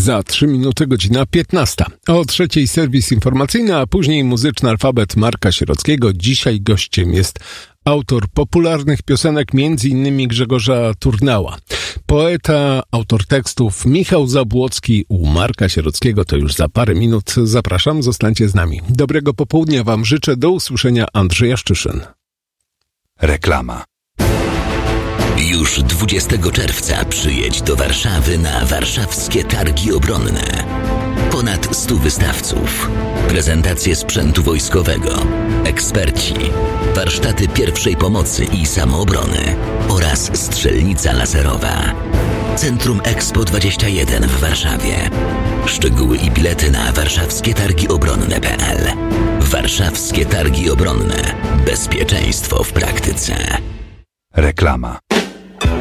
Za 3 minuty godzina 15. O 3:00 serwis informacyjny, a później muzyczny alfabet Marka Sierockiego. Dzisiaj gościem jest autor popularnych piosenek, m.in. Grzegorza Turnała. Poeta, autor tekstów Michał Zabłocki u Marka Sierockiego. To już za parę minut. Zapraszam, zostańcie z nami. Dobrego popołudnia wam życzę. Do usłyszenia, Andrzej Szczyszyn. Reklama. Już 20 czerwca przyjedź do Warszawy na warszawskie targi obronne. Ponad 100 wystawców, prezentacje sprzętu wojskowego, eksperci, warsztaty pierwszej pomocy i samoobrony oraz strzelnica laserowa. Centrum Expo 21 w Warszawie. Szczegóły i bilety na warszawskietargiobronne.pl. Warszawskie Targi Obronne. Bezpieczeństwo w praktyce. Reklama.